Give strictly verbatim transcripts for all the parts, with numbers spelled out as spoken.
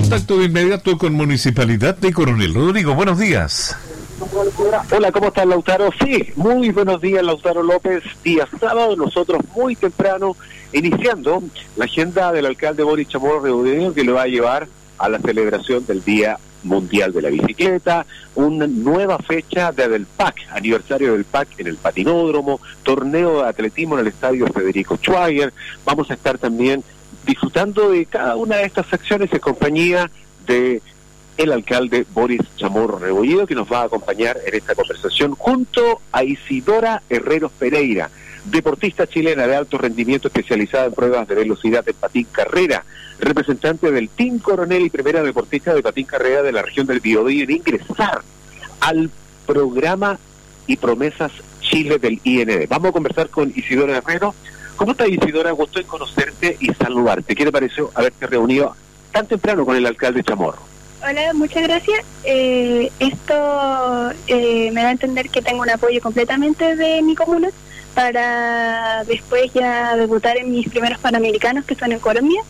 contacto de inmediato con Municipalidad de Coronel. Rodrigo, buenos días. Hola, ¿cómo estás, Lautaro? Sí, muy buenos días, Lautaro López. Día sábado, nosotros muy temprano, iniciando la agenda del alcalde Boris Chamorro Rebolledo, que lo va a llevar a la celebración del Día Mundial de la Bicicleta, una nueva fecha de del P A C, aniversario del P A C en el patinódromo, torneo de atletismo en el estadio Federico Schwager. Vamos a estar también disfrutando de cada una de estas secciones en compañía de el alcalde Boris Chamorro Rebolledo, que nos va a acompañar en esta conversación junto a Isidora Herreros Pereira, deportista chilena de alto rendimiento especializada en pruebas de velocidad en patín carrera, representante del Team Coronel y primera deportista de patín carrera de la región del Biobío en ingresar al programa y promesas Chile del I N D. Vamos a conversar con Isidora Herreros. ¿Cómo estás, Isidora? Gusto en conocerte y saludarte. ¿Qué te pareció haberte reunido tan temprano con el alcalde Chamorro? Hola, muchas gracias. Eh, esto eh, me da a entender que tengo un apoyo completamente de mi comuna para después ya debutar en mis primeros Panamericanos, que son en Colombia.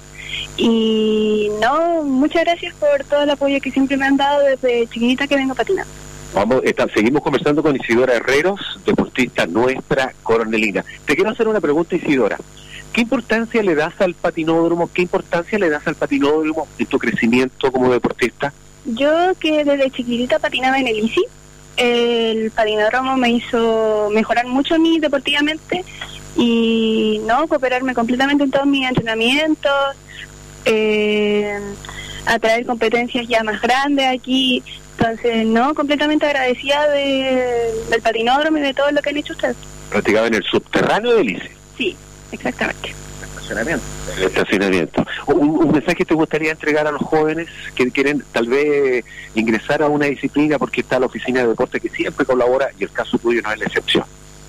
Y no, muchas gracias por todo el apoyo que siempre me han dado desde chiquitita que vengo patinando. Vamos, está, seguimos conversando con Isidora Herreros, deportista nuestra coronelina. Te quiero hacer una pregunta, Isidora. ¿Qué importancia le das al patinódromo? ¿Qué importancia le das al patinódromo en tu crecimiento como deportista? Yo que desde chiquitita patinaba en el I C I, el patinódromo me hizo mejorar mucho a mí deportivamente y no cooperarme completamente en todos mis entrenamientos, eh, atraer competencias ya más grandes aquí. Entonces, no, completamente agradecida de, del patinódromo y de todo lo que han hecho ustedes. ¿Practicaba en el subterráneo del I C I? Sí, exactamente. Estacionamiento. El estacionamiento. ¿Un, un mensaje que te gustaría entregar a los jóvenes que quieren tal vez ingresar a una disciplina porque está la oficina de deporte que siempre colabora y el caso tuyo no es la excepción?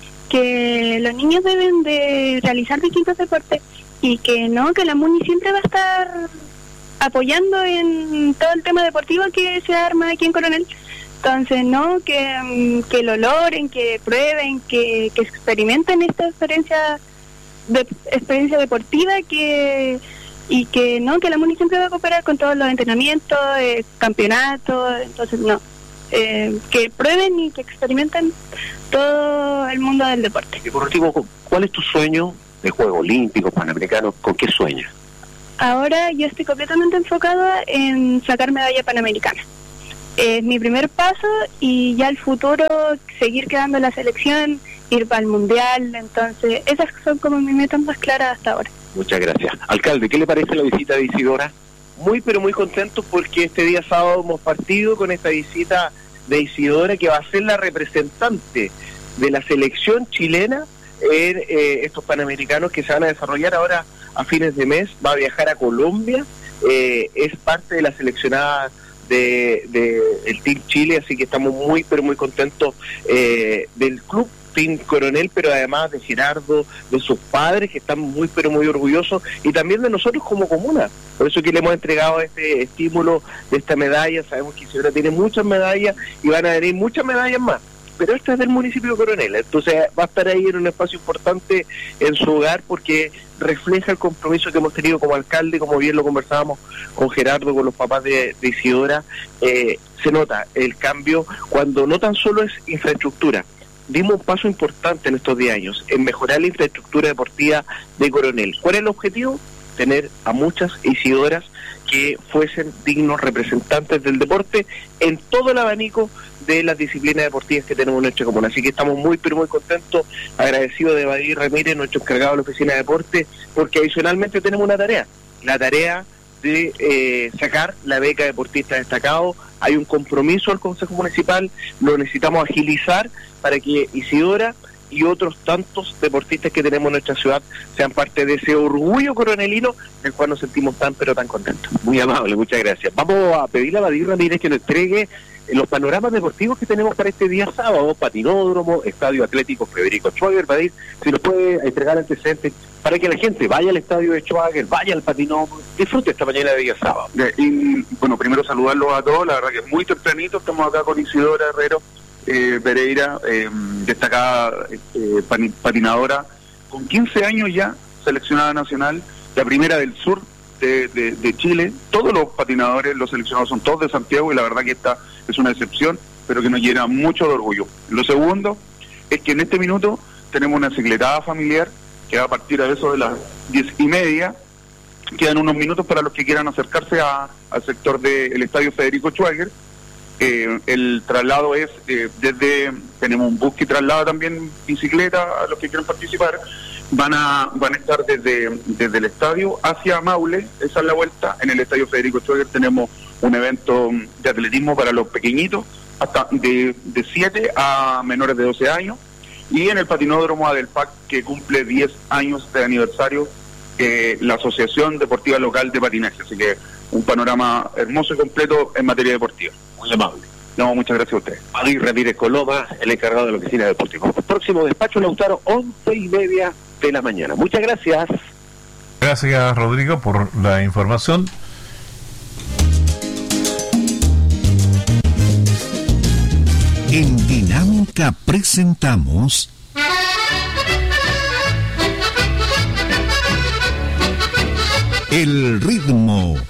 Que los niños deben de realizar distintos deportes y que no, que la MUNI siempre va a estar apoyando en todo el tema deportivo que se arma aquí en Coronel. Entonces, no, que, que lo logren, que prueben, que, que experimenten esta experiencia de experiencia deportiva, que y que no, que la MUNI siempre va a cooperar con todos los entrenamientos, eh, campeonatos. Entonces, no, eh, que prueben y que experimenten todo el mundo del deporte. Y por último, ¿cuál es tu sueño de Juegos Olímpicos, Panamericanos? ¿Con qué sueñas? Ahora yo estoy completamente enfocada en sacar medalla panamericana. Es mi primer paso y ya el futuro, seguir quedando en la selección, ir para el mundial. Entonces, esas son como mis metas más claras hasta ahora. Muchas gracias. Alcalde, ¿qué le parece la visita de Isidora? Muy, pero muy contentos porque este día sábado hemos partido con esta visita de Isidora, que va a ser la representante de la selección chilena en eh, estos Panamericanos que se van a desarrollar ahora a fines de mes. Va a viajar a Colombia, eh, es parte de la seleccionada de, de el Team Chile, así que estamos muy, pero muy contentos eh, del club Team Coronel, pero además de Gerardo, de sus padres, que están muy, pero muy orgullosos, y también de nosotros como comuna. Por eso que le hemos entregado este estímulo de esta medalla. Sabemos que Isidora tiene muchas medallas y van a venir muchas medallas más, pero esta es del municipio de Coronel, entonces va a estar ahí en un espacio importante en su hogar, porque refleja el compromiso que hemos tenido como alcalde, como bien lo conversábamos con Gerardo, con los papás de, de Isidora. Eh, se nota el cambio cuando no tan solo es infraestructura. Dimos un paso importante en estos diez años en mejorar la infraestructura deportiva de Coronel. ¿Cuál es el objetivo? Tener a muchas Isidoras que fuesen dignos representantes del deporte en todo el abanico de las disciplinas deportivas que tenemos en nuestra comuna. Así que estamos muy, pero muy contentos, agradecidos de Badir Ramírez, nuestro encargado de la oficina de deporte, porque adicionalmente tenemos una tarea, la tarea de eh, sacar la beca deportista destacado. Hay un compromiso al Consejo Municipal, lo necesitamos agilizar para que Isidora y otros tantos deportistas que tenemos en nuestra ciudad sean parte de ese orgullo coronelino del cual nos sentimos tan pero tan contentos. Muy amable, muchas gracias. Vamos a pedirle a Badir Ramírez que nos entregue los panoramas deportivos que tenemos para este día sábado: patinódromo, estadio atlético Federico Schwager. Badir, si nos puede entregar antecedentes para que la gente vaya al estadio de Schwager, vaya al patinódromo, disfrute esta mañana de día sábado. Y bueno, primero saludarlos a todos, la verdad que es muy tempranito, estamos acá con Isidora Herreros eh, Pereira, eh, destacada eh, patinadora, con quince años ya, seleccionada nacional, la primera del sur, de, de, de Chile. Todos los patinadores, los seleccionados son todos de Santiago y la verdad que esta es una excepción, pero que nos llena mucho de orgullo. Lo segundo es que en este minuto tenemos una cicletada familiar que va a partir a eso de las diez y media. Quedan unos minutos para los que quieran acercarse a, al sector del Estadio Federico Schwager. Eh, el traslado es eh, desde, tenemos un bus que traslada también bicicleta a los que quieran participar. Van a van a estar desde, desde el estadio hacia Maule, esa es la vuelta. En el Estadio Federico Schwager tenemos un evento de atletismo para los pequeñitos, hasta de, de siete a menores de doce años. Y en el patinódromo Adelpac, que cumple diez años de aniversario, eh, la Asociación Deportiva Local de Patinaje. Así que un panorama hermoso y completo en materia deportiva. Muy amable. No, muchas gracias a ustedes. Madrid Ramírez Coloma, el encargado de la oficina deportiva. Próximo despacho, Lautaro, once y media de la mañana. Muchas gracias. Gracias, Rodrigo, por la información. En Dinámica presentamos El Ritmo.